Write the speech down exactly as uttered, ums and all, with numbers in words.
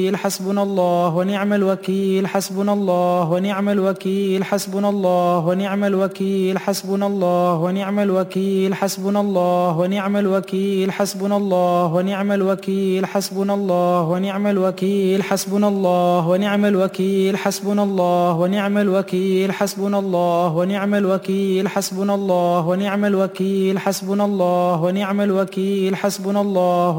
حسبنا الله ونعم الوكيل حسبنا الله ونعم الوكيل حسبنا الله ونعم الوكيل حسبنا الله ونعم الوكيل حسبنا الله ونعم الوكيل حسبنا الله ونعم الوكيل حسبنا الله ونعم الوكيل حسبنا الله ونعم الوكيل حسبنا الله ونعم الوكيل حسبنا الله ونعم الوكيل حسبنا الله ونعم الوكيل حسبنا الله ونعم الوكيل حسبنا الله